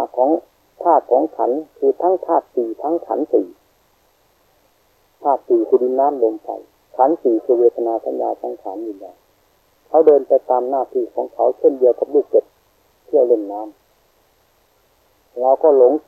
ของธาตุของขันธ์คือทั้งธาตุสี่ทั้งขันธ์สี่ธาตุสี่คือดินน้ำลมไฟขันธ์สี่คือเวทนาสัญญาสังขารวิญญาณเขาเดินไปตามหน้าที่ของเขาเช่นเดียวกับลูกเป็ดเที่ยวเล่นน้ำเราก็หลง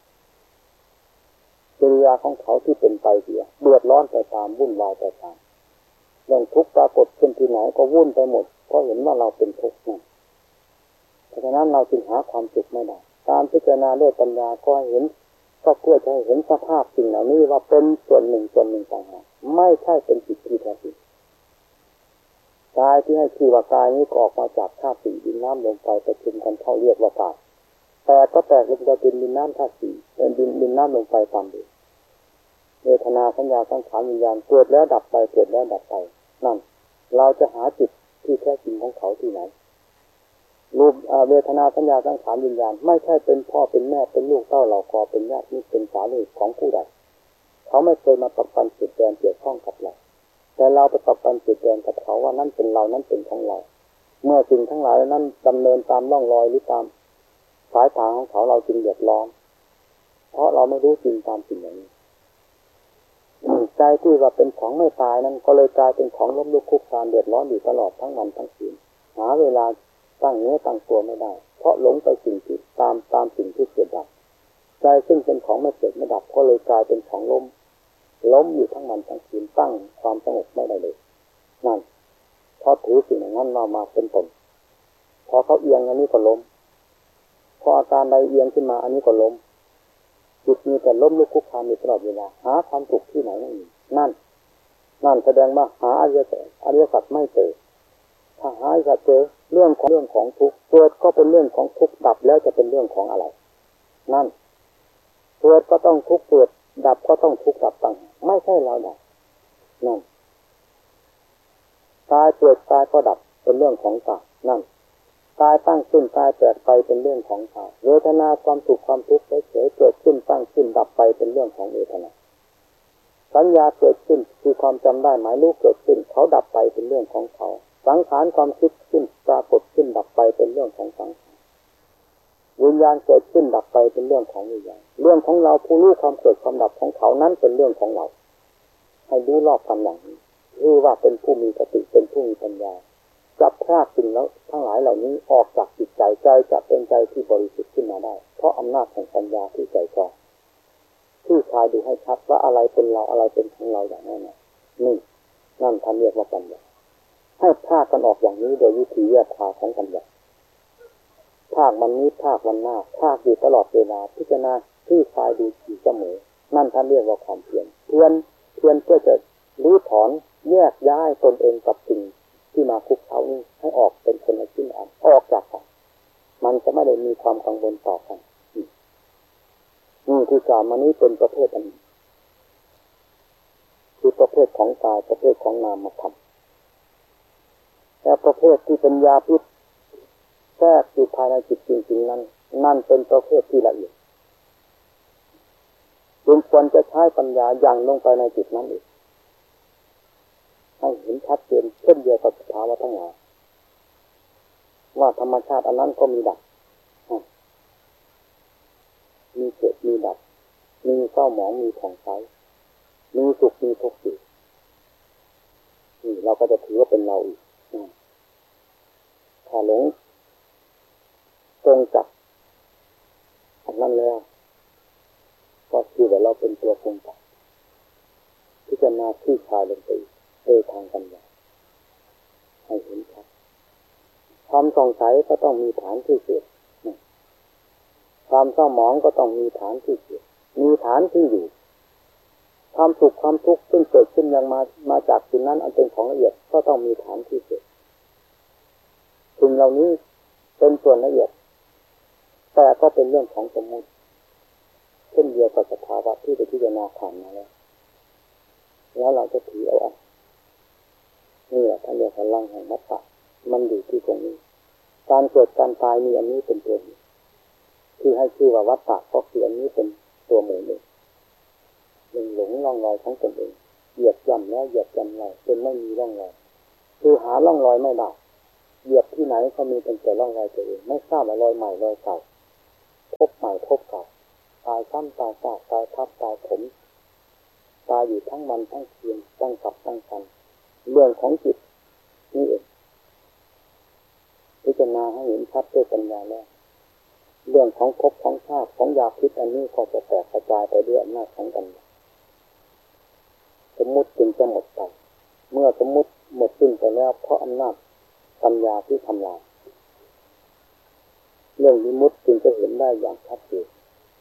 กิริยาของเขาที่เป็นไปเสียเดือดร้อนไปตามวุ่นวายไปตามเรื่องทุกข์ปรากฏขึ้นที่ไหนก็วุ่นไปหมดเพราะเห็นว่าเราเป็นทุกข์นั่นเพราะฉะนั้นเราจึงหาความสุขไม่ได้การพิจารณาด้วยปัญญาก็เห็นก็เพื่อจะให้เห็นสภาพสิ่งเหล่านี้ว่าเป็นส่วนหนึ่งต่างหากไม่ใช่เป็นจิตที่แท้จริงกายที่ให้ชื่อว่ากายนี้ก็ออกมาจากธาตุสี่ดินน้ำลมไฟประชุมกันเข้าเรียกว่ากายแต่ก็แตกลงไปเป็นดินน้ำธาตุสี่เป็นดินน้ำลมไฟตามเดิมเวทนาสัญญาสังขารวิญญาณเกิดแล้วดับไปเกิดแล้วดับไปนั่นเราจะหาจิตที่แท้จริงของเขาที่ไหนรูปเวทนาสัญญาสังขารวิญญาณไม่ใช่เป็นพ่อเป็นแม่เป็นลูกเต้าเหล่ากอเป็นญาติมิตรเป็นสามีของผู้ใดเขาไม่เคยมาประกันจิตแดนเกี่ยวข้องกับเราแต่เราไปประกันจิตแดนกับเขาว่านั่นเป็นเรานั่นเป็นของเราเมื่อสิ่งทั้งหลายนั้นดำเนินตามร่องรอยหรือตามสายทางของเขาเราจึงเดือดร้อนเพราะเราไม่รู้จริงตามสิ่งอย่างนี้ใจที่ว่าเป็นของไม่ตายนั้นก็เลยกลายเป็นของล้มลุกคลุกคลานเดือดร้อนอยู่ตลอดทั้งวันทั้งคืนหาเวลาตั้งเนื้อตั้งตัวไม่ได้เพราะหลงไปสิ่งที่ตามสิ่งที่เกิดดับใจซึ่งเป็นของไม่เกิดไม่ดับก็เลยกลายเป็นของล้มอยู่ทั้งวันทั้งคืนตั้งความสงบไม่ได้เลยนั่นเพราะถือสิ่งนั้นมาเป็นตนพอเขาเอียงอันนี้ก็ล้มพออาการใดเอียงขึ้นมาอันนี้ก็ล้มจิตมีแต่ล้มลุกคลุกคลานอยู่ตลอดเวลาหาความสุขที่ไหนไม่มีนั่นแสดงว่าหาอริยสัจไม่เจอถ้าหาอริยสัจเจอเรื่องของทุกข์เกิดก็เป็นเรื่องของทุกข์ดับแล้วจะเป็นเรื่องของอะไรนั่นเกิดก็ต้องทุกข์เกิดดับก็ต้องทุกข์ดับต่างไม่ใช่เราดับนั่นกายเกิดกายก็ดับเป็นเรื่องของกายนั่นกายตั้งขึ้นกายแตกไปเป็นเรื่องของกายเวทนาความสุขความทุกข์เฉยๆเกิดขึ้นตั้งขึ้นดับไปเป็นเรื่องของเวทนาสัญญาเกิดขึ้นคือความจำได้หมายรู้เกิดขึ้นเขาดับไปเป็นเรื่องของเขาสังขารความคิดขึ้นปรากฏขึ้นดับไปเป็นเรื่องของสังขารวิญญาณเกิดขึ้นดับไปเป็นเรื่องของวิญญาณเรื่องของเราผู้รู้ความเกิดความดับของเขานั้นเป็นเรื่องของเราให้รู้รอบกันอย่างนี้คือว่าเป็นผู้มีสติเป็นผู้มีปัญญาจับพรากสิ่งแล้วทั้งหลายเหล่านี้ออกจากจิตใจจะเป็นใจที่บริสุทธิ์ขึ้นมาได้เพราะอำนาจแห่งปัญญาที่ใจกรองที่ทายดูให้ชัดว่าอะไรเป็นเราอะไรเป็นของเราอย่างนั้นนี่นั่นท่านเรียกว่าปัญญาให้พรากกันออกอย่างนี้โดยวิธีแยกทางของปัญญาพรากวันนี้พรากวันหน้าพรากอยู่ตลอดเวลาพิจารณาที่ทายดูอยู่เสมอนั่นท่านเรียกว่าความเพียรเพื่อจะรื้อถอนแยกย้ายตนเองกับสิ่งที่มาคุกเขานี้ให้ออกเป็นคนละชิ้นอันออกจากกันมันจะไม่ได้มีความกังวลต่อกันที่กล่าวมานี้เป็นประเภทอันคือประเภทของกายประเภทของนามธรรมแต่ประเภทที่เป็นยาพิษแทรกอยู่ภายในจิตจริงๆนั้นนั่นเป็นประเภทที่ละเอียดจึงควรจะใช้ปัญญาอย่างลงไปในจิตนั้นเองให้เห็นชัดเจนเช่นเดียวกับสภาวะทั้งหลายว่าธรรมชาติอันนั้นก็มีดับมีเกิดมีดับมีเศร้าหมองมีผ่องใสมีสุขมีทุกข์อยู่นี่เราก็จะถือว่าเป็นเราอีกถ้าหลงตรงจับอันนั้นแล้วก็คือว่าเราเป็นตัวตรงจับพิจารณาที่คลายลงไปโดยทางปัญญาให้เห็นชัดความสงสัยก็ต้องมีฐานที่เกิดความเศร้าหมองก็ต้องมีฐานที่เกิดมีฐานที่อยู่ความสุขความทุกข์ซึ่งเกิดขึ้นยังมาจากสิ่งนั้นอันเป็นของละเอียดก็ต้องมีฐานที่เกิดสิ่งเหล่านี้เป็นส่วนละเอียดแต่ก็เป็นเรื่องของสมมุติเช่นเดียวกับสภาวะที่ได้พิจารณาผ่านมาแล้วเราจะถือเอานี่แหละท่านเรียกพลังแห่งวัฏฏะมันอยู่ที่ตรงนี้การเกิดการตายมีอันนี้เป็นตัวนี้ที่ให้ชื่อว่าวัฏฏะก็คืออันนี้เป็นตัวหมู่หนึ่งหลงร่องรอยของตนเองเหยียบย่ำแล้วเหยียบย่ำเลยจนไม่มีร่องรอยคือหาร่องรอยไม่ได้เหยียบที่ไหนก็มีเป็นแต่ร่องรอยตัวเองไม่ทราบว่ารอยใหม่รอยเก่าพบใหม่ซ้ำตายซากตายทับตายผมตายอยู่ทั้งวันทั้งคืนตั้งกับตั้งกันเรื่องของจิตนี่เองพิจารณาให้เห็นชัดด้วยปัญญาแล้วเรื่องของภพของชาติของยาพิษอันนี้ก็จะแตกกระจายไปด้วยอำนาจของปัญญาสมมุติจึงจะหมดไปเมื่อสมมุติหมดสิ้นไปแล้วเพราะอำนาจปัญญาที่ทำลายเรื่องวิมุตติจึงจะเห็นได้อย่างชัดเจน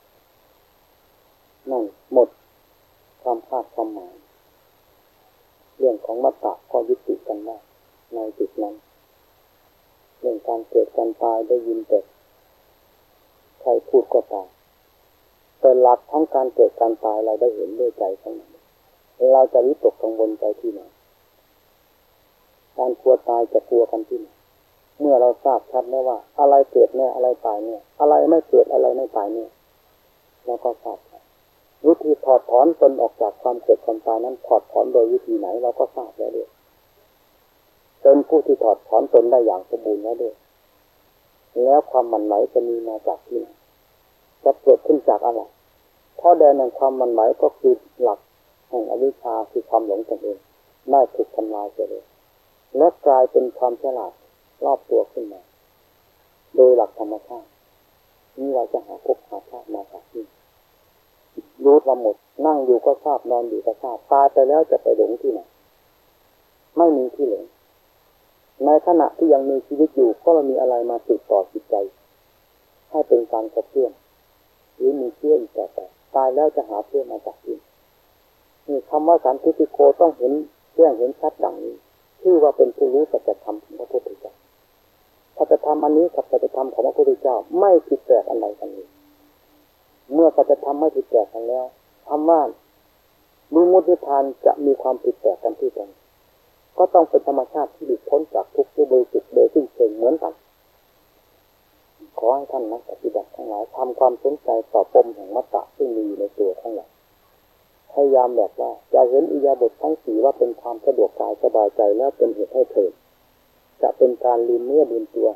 นั่นหมดความคาดความหมายเรื่องของมัตตะก็ยุติกันได้ในจุดนั้นเรื่องการเกิดการตายได้ยินแต่ใครพูดก็ตามแต่หลักของการเกิดการตายเราได้เห็นด้วยใจของเราเราจะวิตกกังวลไปที่ไหนการกลัวตายจะกลัวกันที่ไหนเมื่อเราทราบชัดแล้วว่าอะไรเกิดแน่อะไรตายแน่อะไรไม่เกิดอะไรไม่ตายแน่เราก็ทราบวิธีถอดถอนตนออกจากความเกิดความตายนั้นถอดถอนโดยวิธีไหนเราก็ทราบแล้วด้วยเป็นผู้ที่ถอดถอนตนได้อย่างสมบูรณ์แล้วด้วยแล้วความหมั่นไหวจะมีมาจากที่ไหนจะเกิดขึ้นจากอะไรเพราะแดนแห่งความหมั่นไหวก็คือหลักแห่งอวิชชาคือความหลงตนเองได้ถูกทำลายไปเลยและกลายเป็นความฉลาดรอบตัวขึ้นมาโดยหลักธรรมชาตินี่เราจะหาภพหาชาติมาจากที่รู้ละหมดนั่งอยู่ก็ทราบนอนอยู่ก็ทราบตายไปแล้วจะไปหลงที่ไหนไม่มีที่หลงในขณะที่ยังมีชีวิตอยู่ก็ไม่มีอะไรมาติดต่อจิตใจให้เป็นการกระเพื่อมหรือมีเชื่ออีกต่อไปตายแล้วจะหาเพื่อมาจากที่นี่คำว่าสันทิฏฐิโกต้องเห็นแจ้งเห็นชัดดังนี้ชื่อว่าเป็นผู้รู้สัจธรรมของพระพุทธเจ้าสัจธรรมอันนี้กับสัจธรรมของพระพุทธเจ้าไม่ผิดแปลกอะไรกันเลยเมื่อสัจธรรมไม่ผิดแปลกกันแล้วคำว่าวิมุตตินิพพานจะมีความผิดแปลกกันที่ตรงก็ต้องเป็นธรรมชาติที่หลุดพ้นจากทุกข์ด้วยบริสุทธิ์โดยสิ้นเชิงเหมือนกันขอให้ท่านนักปฏิบัติทั้งหลายทำความสนใจต่อปมแห่งมัตตะซึ่งมีอยู่ในตัวทั้งหลายพยายามแบบว่าจะเห็นอิริยาบถทั้งสี่ว่าเป็นความสะดวกกายสบายใจและเป็นเหตุให้เกิดจะเป็นการลืมเนื้อลืมตัว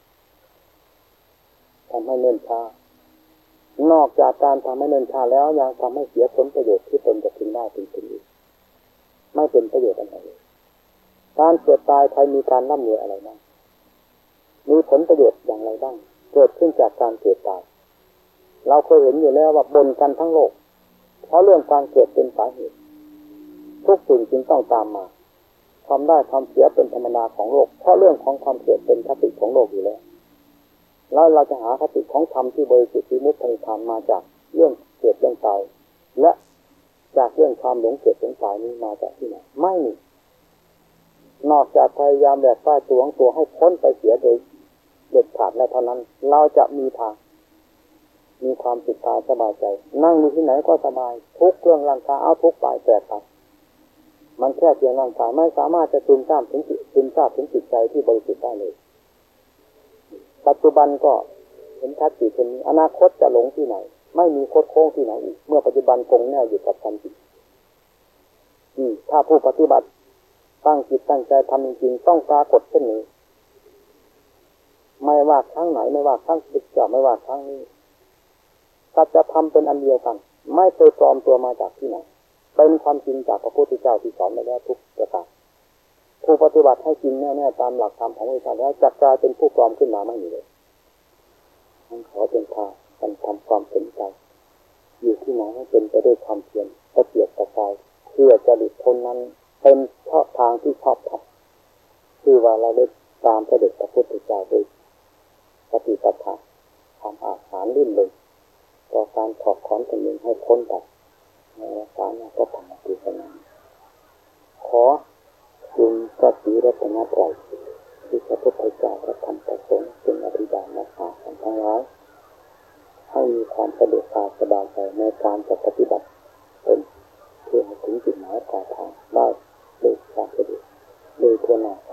ทำให้เนิ่นช้านอกจากการทำให้เนิ่นช้าแล้วยังทำให้เสียผลประโยชน์ที่ตนจะพึงได้ถึงนี้ไม่เป็นประโยชน์อะไรเลยการเกิดตายใครมีการร่ำรวยอะไรบ้างมีผลประโยชน์อย่างไรบ้างเกิดขึ้นจากการเกิดตายเราเคยเห็นอยู่แล้วว่าบ่นกันทั้งโลกเพราะเรื่องการเกิดเป็นสาเหตุทุกสิ่งจึงต้องตามมาความได้ความเสียเป็นธรรมดาของโลกเพราะเรื่องของความเกิดเป็นคติของโลกอยู่แล้วแล้วเราจะหาคติของธรรมที่บริสุทธิ์วิมุตตินิพพานมาจากเรื่องเกิดเรื่องตายและจากเรื่องความหลงเกิดหลงตายนี้มาจากที่ไหนไม่มีนอกจากพยายามแบบป้ายตัวของตัวให้พ้นไปเสียโดยเด็ดขาดแล้วเท่านั้นเราจะมีทางมีความสุขกายสบายใจนั่งอยู่ที่ไหนก็สบายทุกเครื่องร่างกายเอาทุกฝ่ายแตกต่างมันแค่เพียงร่างกายไม่สามารถจะซึมซาบถึงจิตใจที่บริสุทธิ์ได้เลยปัจจุบันก็เห็นชัดอยู่เช่นนี้อนาคตจะหลงที่ไหนไม่มีโคตรโค้งที่ไหนอีกเมื่อปัจจุบันคงแน่อยู่กับความจริงถ้าผู้ปฏิบัติตั้งจิตตั้งใจทำจริงๆต้องปรากฏเช่นนี้ไม่ว่าครั้งไหนไม่ว่าครั้งที่จะไม่ว่าครั้งนี้สัจธรรมเป็นอันเดียวกันไม่เคยปลอมตัวมาจากที่ไหนเป็นความจริงจากพระพุทธเจ้าที่สอนมาแล้วทุกประการผู้ปฏิบัติให้จริงแน่ๆตามหลักธรรมของพระพุทธเจ้าแล้วจักกลายเป็นผู้ปลอมขึ้นมาไม่มีเลยขอเป็นทางการทำความสนใจอยู่ที่ไหนให้เป็นไปด้วยความเพียรตะเกียกตะกายเพื่อจะหลุดพ้นนั้นเป็นเพราะทางที่ชอบทำคือว่าเราได้ตามเสด็จพระพุทธเจ้าโดยปฏิปทาความอาถรรพ์ลื่นเลยต่อการถอดถอนตนเองให้พ้นไปในการนี้ก็ทำกิจนาขอจึงพระศรีรัตนตรัยที่พระพุทธเจ้าพระธรรมพระสงฆ์เป็นอภิบาลรักษาของทั้งหลายให้มีความสะดวกกายสบายใจในการปฏิบัติเป็นเพื่อให้ถึงจุดหมายปลายทางได้โดยความสะดวกโดยทั่วหน้า